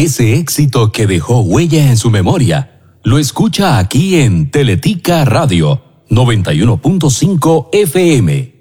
Ese éxito que dejó huella en su memoria lo escucha aquí en Teletica Radio 91.5 FM.